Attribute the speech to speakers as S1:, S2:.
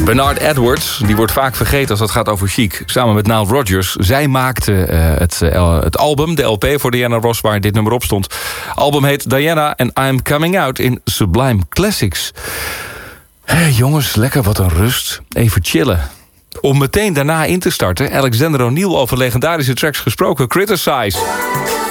S1: Bernard Edwards, die wordt vaak vergeten als het gaat over Chic. Samen met Nile Rodgers. Zij maakte het album, de LP voor Diana Ross, waar dit nummer op stond. Het album heet Diana and I'm Coming Out in Sublime Classics. Hey, jongens, lekker wat een rust. Even chillen. Om meteen daarna in te starten, Alexander O'Neal over legendarische tracks gesproken. Criticize.